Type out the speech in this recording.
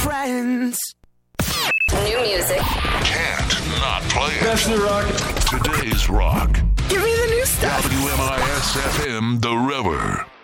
friends. New music. Can't not play it. Best of the rock. Today's rock. Give me the new stuff. WMIS FM, The River.